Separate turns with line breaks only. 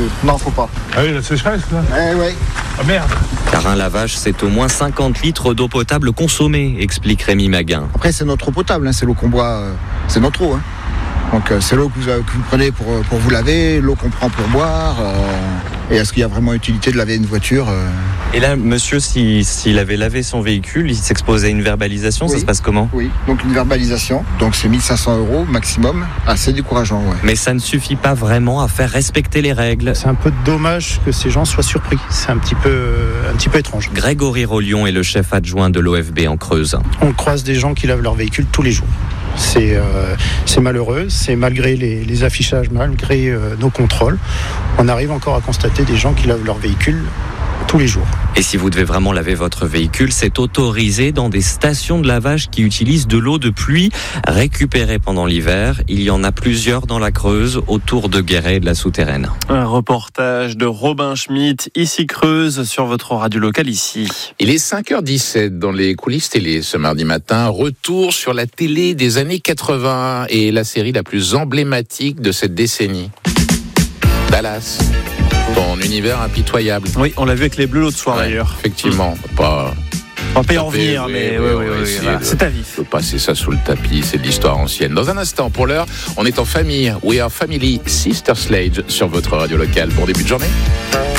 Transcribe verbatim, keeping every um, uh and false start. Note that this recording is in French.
Non, faut pas.
Ah oui, la sécheresse, là.
Eh oui.
Ah merde.
Car un lavage, c'est au moins cinquante litres d'eau potable consommée, explique Rémi Maguin.
Après, c'est notre eau potable, hein, c'est l'eau qu'on boit, euh, c'est notre eau. Hein. Donc, euh, c'est l'eau que vous, que vous prenez pour, pour vous laver, l'eau qu'on prend pour boire. Euh, et est-ce qu'il y a vraiment utilité de laver une voiture euh...
Et là, monsieur, si, s'il avait lavé son véhicule, il s'exposait à une verbalisation, oui. Ça se passe comment ?
Oui, donc une verbalisation, donc c'est mille cinq cents euros maximum, assez décourageant. Ouais.
Mais ça ne suffit pas vraiment à faire respecter les règles.
C'est un peu dommage que ces gens soient surpris, c'est un petit peu, un petit peu étrange.
Grégory Rollion est le chef adjoint de l'O F B en Creuse.
On croise des gens qui lavent leur véhicule tous les jours. C'est, euh, c'est malheureux, c'est malgré les, les affichages, malgré euh, nos contrôles, on arrive encore à constater des gens qui lavent leur véhicule tous les jours.
Et si vous devez vraiment laver votre véhicule, c'est autorisé dans des stations de lavage qui utilisent de l'eau de pluie récupérée pendant l'hiver. Il y en a plusieurs dans la Creuse, autour de Guéret et de la Souterraine.
Un reportage de Robin Schmitt, ici Creuse, sur votre radio locale ici.
Il est cinq heures dix-sept dans les coulisses télé ce mardi matin. Retour sur la télé des années quatre-vingts et la série la plus emblématique de cette décennie. Dallas. Ton univers impitoyable.
Oui, on l'a vu avec les Bleus l'autre soir, ouais, d'ailleurs.
Effectivement, mmh. pas...
On va pas y en revenir, mais oui, oui, oui, voilà. C'est ta vie.
Je peux passer ça sous le tapis, c'est de l'histoire ancienne. Dans un instant, pour l'heure, on est en famille. We are family, Sister Sledge sur votre radio locale. Bon début de journée.